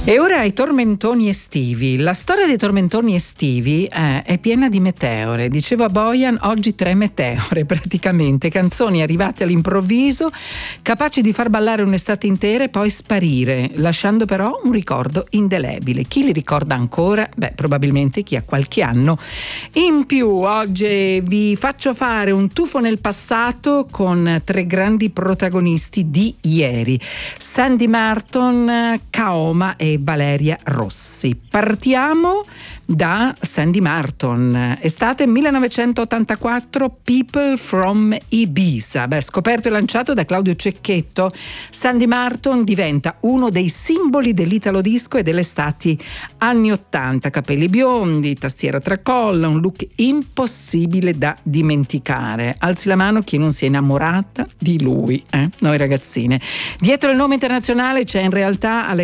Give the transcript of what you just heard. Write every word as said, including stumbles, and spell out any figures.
E ora ai tormentoni estivi. La storia dei tormentoni estivi eh, è piena di meteore. Diceva Bojan, oggi tre meteore praticamente, canzoni arrivate all'improvviso, capaci di far ballare un'estate intera e poi sparire, lasciando però un ricordo indelebile. Chi li ricorda ancora? Beh, probabilmente chi ha qualche anno in più. Oggi vi faccio fare un tuffo nel passato con tre grandi protagonisti di ieri: Sandy Martin, Kaoma e Valeria Rossi. Partiamo da Sandy Martin. Estate millenovecentottantaquattro, People from Ibiza. Beh, scoperto e lanciato da Claudio Cecchetto, Sandy Martin diventa uno dei simboli dell'italo disco e delle estati anni ottanta. Capelli biondi, tastiera tracolla, un look impossibile da dimenticare. Alzi la mano chi non si è innamorata di lui, eh? Noi ragazzine. Dietro il nome internazionale c'è in realtà